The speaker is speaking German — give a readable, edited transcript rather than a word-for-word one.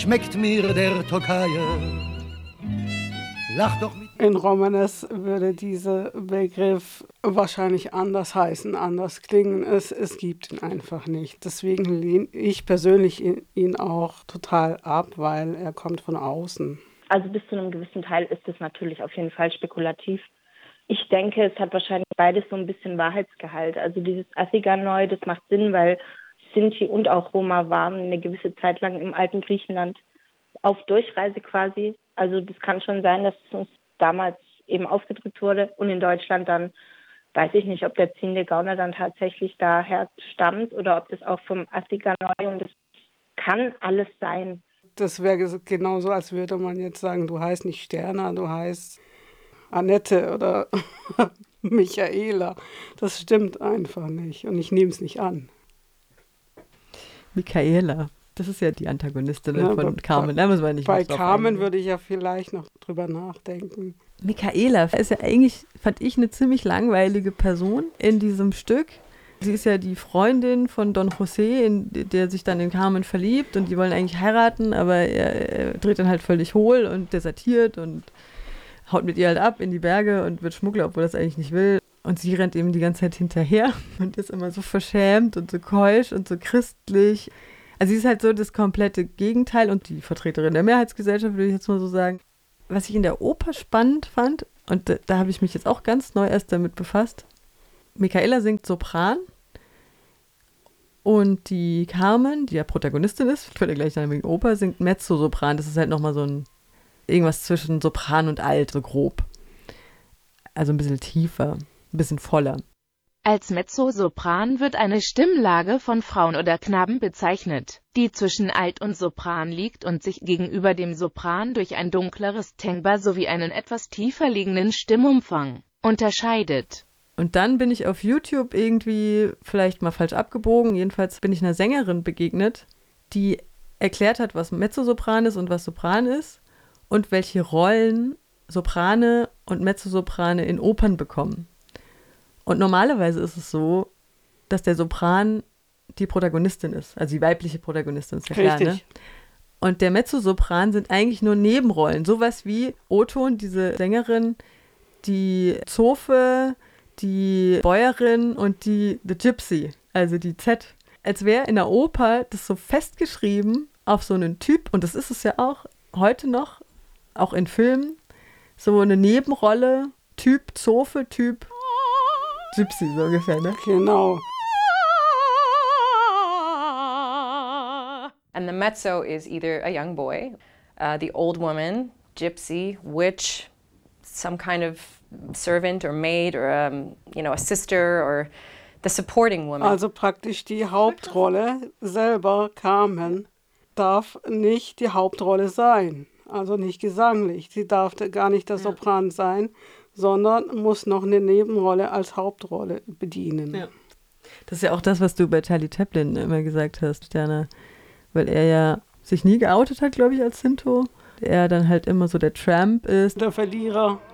schmeckt mir der Tokayer. Lach doch mit. In Romanes würde dieser Begriff wahrscheinlich anders heißen, anders klingen. Es gibt ihn einfach nicht. Deswegen lehne ich persönlich ihn auch total ab, weil er kommt von außen. Also bis zu einem gewissen Teil ist es natürlich auf jeden Fall spekulativ. Ich denke, es hat wahrscheinlich beides so ein bisschen Wahrheitsgehalt. Also dieses Athiganoi, das macht Sinn, weil Sinti und auch Roma waren eine gewisse Zeit lang im alten Griechenland auf Durchreise quasi. Also das kann schon sein, dass es uns damals eben aufgedrückt wurde und in Deutschland dann, weiß ich nicht, ob der ziehende Gauner dann tatsächlich daher stammt oder ob das auch vom Athiganoi, und das kann alles sein. Das wäre genauso, als würde man jetzt sagen, du heißt nicht Sterna, du heißt Annette oder Michaela. Das stimmt einfach nicht und ich nehme es nicht an. Michaela, das ist ja die Antagonistin von Carmen. Da muss man nicht bei Carmen würde ich ja vielleicht noch drüber nachdenken. Michaela ist ja eigentlich, fand ich, eine ziemlich langweilige Person in diesem Stück. Sie ist ja die Freundin von Don José, der sich dann in Carmen verliebt und die wollen eigentlich heiraten, aber er dreht dann halt völlig hohl und desertiert und haut mit ihr halt ab in die Berge und wird Schmuggler, obwohl er das eigentlich nicht will. Und sie rennt ihm die ganze Zeit hinterher und ist immer so verschämt und so keusch und so christlich. Also sie ist halt so das komplette Gegenteil und die Vertreterin der Mehrheitsgesellschaft, würde ich jetzt mal so sagen. Was ich in der Oper spannend fand, und da habe ich mich jetzt auch ganz neu erst damit befasst, Michaela singt Sopran und die Carmen, die ja Protagonistin ist, ich würde gleich sagen wegen Oper, singt Mezzosopran. Das ist halt nochmal so ein irgendwas zwischen Sopran und Alt, so grob. Also ein bisschen tiefer, ein bisschen voller. Als Mezzosopran wird eine Stimmlage von Frauen oder Knaben bezeichnet, die zwischen Alt und Sopran liegt und sich gegenüber dem Sopran durch ein dunkleres Timbre sowie einen etwas tiefer liegenden Stimmumfang unterscheidet. Und dann bin ich auf YouTube irgendwie vielleicht mal falsch abgebogen. Jedenfalls bin ich einer Sängerin begegnet, die erklärt hat, was Mezzosopran ist und was Sopran ist und welche Rollen Soprane und Mezzosoprane in Opern bekommen. Und normalerweise ist es so, dass der Sopran die Protagonistin ist, also die weibliche Protagonistin, ist ja klar, ne? Und der Mezzosopran sind eigentlich nur Nebenrollen, sowas wie Oton, diese Sängerin, die Zofe, die Bäuerin und die The Gypsy, also die Z. Als wäre in der Oper das so festgeschrieben auf so einen Typ, und das ist es ja auch heute noch, auch in Filmen, so eine Nebenrolle, Typ Zofe, Typ Gypsy, so ungefähr, ne? Genau. And the mezzo is either a young boy, the old woman, gypsy, witch, some kind of servant or maid or a sister or the supporting woman. Also praktisch die Hauptrolle selber, Carmen, darf nicht die Hauptrolle sein. Also nicht gesanglich. Sie darf gar nicht der Sopran sein, sondern muss noch eine Nebenrolle als Hauptrolle bedienen. Ja. Das ist ja auch das, was du bei Charlie Chaplin immer gesagt hast, Sterna. Weil er ja sich nie geoutet hat, glaube ich, als Sinto. Er dann halt immer so der Tramp ist. Der Verlierer.